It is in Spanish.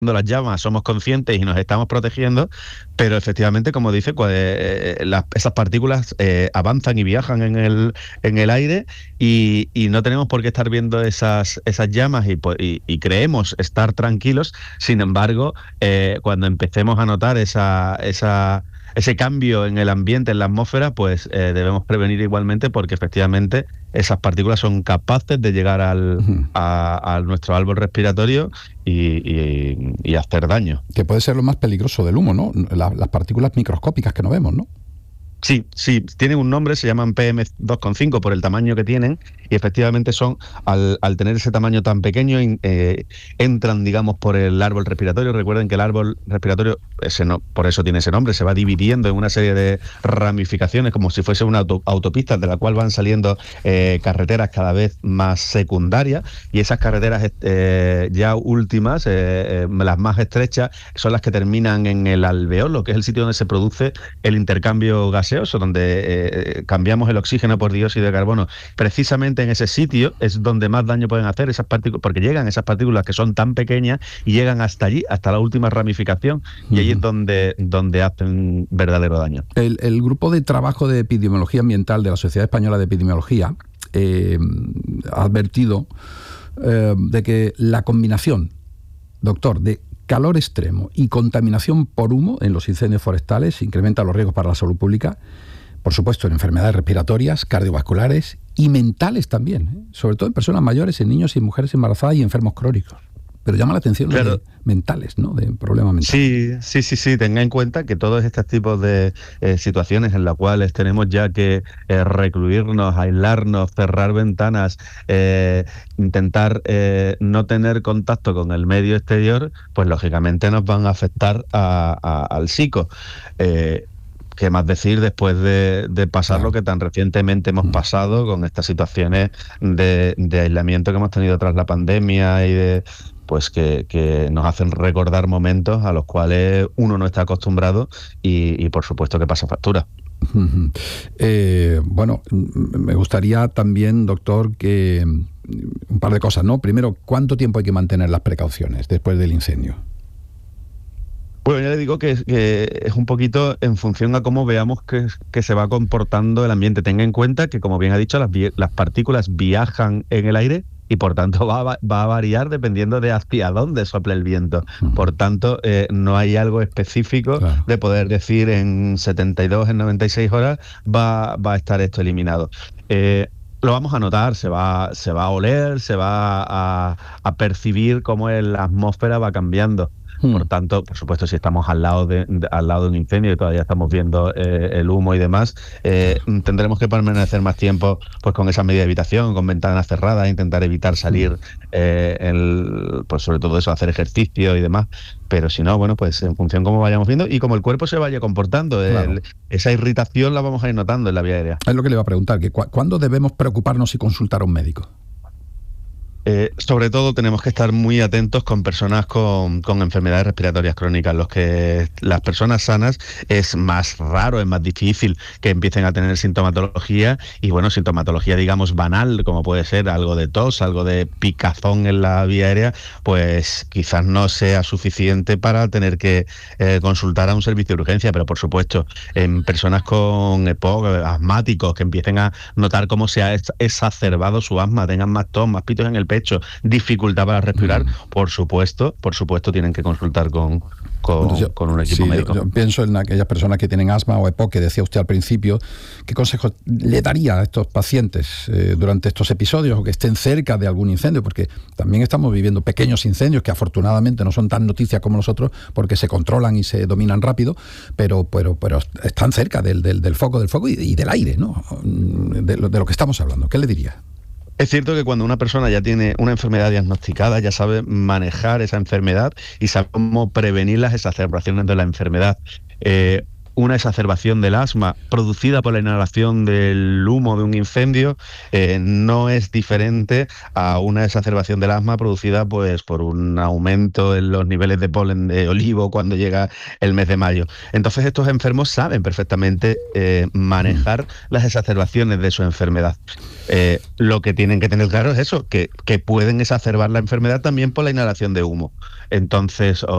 las llamas, somos conscientes y nos estamos protegiendo, pero efectivamente, como dice, esas partículas avanzan y viajan en el aire y no tenemos por qué estar viendo esas llamas y creemos estar tranquilos. Sin embargo, cuando empecemos a notar ese cambio en el ambiente, en la atmósfera, pues debemos prevenir igualmente, porque efectivamente esas partículas son capaces de llegar a nuestro árbol respiratorio y hacer daño. Que puede ser lo más peligroso del humo, ¿no? Las partículas microscópicas que no vemos, ¿no? Sí, tienen un nombre, se llaman PM2,5 por el tamaño que tienen, y efectivamente al tener ese tamaño tan pequeño, entran, digamos, por el árbol respiratorio. Recuerden que el árbol respiratorio, por eso tiene ese nombre, se va dividiendo en una serie de ramificaciones, como si fuese una autopista de la cual van saliendo carreteras cada vez más secundarias, y esas carreteras ya últimas, las más estrechas, son las que terminan en el alveolo, que es el sitio donde se produce el intercambio gaseoso, donde cambiamos el oxígeno por dióxido de carbono. Precisamente en ese sitio es donde más daño pueden hacer esas partículas, porque llegan esas partículas que son tan pequeñas y llegan hasta allí, hasta la última ramificación, y ahí es donde hacen verdadero daño. El grupo de trabajo de epidemiología ambiental de la Sociedad Española de Epidemiología ha advertido de que la combinación, doctor, de calor extremo y contaminación por humo en los incendios forestales incrementa los riesgos para la salud pública, por supuesto en enfermedades respiratorias, cardiovasculares y mentales también, sobre todo en personas mayores, en niños y mujeres embarazadas y enfermos crónicos. Pero llama la atención los de mentales, ¿no? De problemas mentales. Sí. Tenga en cuenta que todos estos tipos de situaciones en las cuales tenemos ya que recluirnos, aislarnos, cerrar ventanas, intentar no tener contacto con el medio exterior, pues lógicamente nos van a afectar al psico. ¿Qué más decir después de pasar lo que tan recientemente hemos pasado con estas situaciones de aislamiento que hemos tenido tras la pandemia y pues que nos hacen recordar momentos a los cuales uno no está acostumbrado y por supuesto que pasa factura. Bueno, me gustaría también, doctor, que un par de cosas, ¿no? Primero, ¿cuánto tiempo hay que mantener las precauciones después del incendio? Bueno, ya le digo que es un poquito en función a cómo veamos que se va comportando el ambiente. Tenga en cuenta que, como bien ha dicho, las partículas viajan en el aire y por tanto va a variar dependiendo de hacia dónde sople el viento. Por tanto, no hay algo específico de poder decir en 72, en 96 horas va a estar esto eliminado. Lo vamos a notar, se va a oler, se va a percibir cómo la atmósfera va cambiando. Por tanto, por supuesto, si estamos al lado de un incendio y todavía estamos viendo el humo y demás, tendremos que permanecer más tiempo pues con esa medida de evitación, con ventanas cerradas, intentar evitar salir, pues sobre todo eso, hacer ejercicio y demás. Pero si no, bueno, pues en función cómo vayamos viendo y como el cuerpo se vaya comportando, esa irritación la vamos a ir notando en la vía aérea. Es lo que le iba a preguntar, que ¿cuándo debemos preocuparnos y consultar a un médico? Sobre todo tenemos que estar muy atentos con personas con enfermedades respiratorias crónicas. Las personas sanas es más raro, es más difícil que empiecen a tener sintomatología y sintomatología digamos banal, como puede ser algo de tos, algo de picazón en la vía aérea, pues quizás no sea suficiente para tener que consultar a un servicio de urgencia, pero por supuesto en personas con EPOC, asmáticos, que empiecen a notar cómo se ha exacerbado su asma, tengan más tos, más pitos en el pecho, dificultad para respirar, por supuesto tienen que consultar con un equipo médico. Yo pienso en aquellas personas que tienen asma o EPOC, que decía usted al principio. ¿Qué consejos le daría a estos pacientes durante estos episodios o que estén cerca de algún incendio? Porque también estamos viviendo pequeños incendios que afortunadamente no son tan noticias como nosotros porque se controlan y se dominan rápido, pero están cerca del foco y del aire, ¿no? De lo que estamos hablando. ¿Qué le diría? Es cierto que cuando una persona ya tiene una enfermedad diagnosticada, ya sabe manejar esa enfermedad y sabe cómo prevenir las exacerbaciones de la enfermedad. una exacerbación del asma producida por la inhalación del humo de un incendio no es diferente a una exacerbación del asma producida pues por un aumento en los niveles de polen de olivo cuando llega el mes de mayo. Entonces estos enfermos saben perfectamente manejar las exacerbaciones de su enfermedad. Lo que tienen que tener claro es eso, que pueden exacerbar la enfermedad también por la inhalación de humo. Entonces,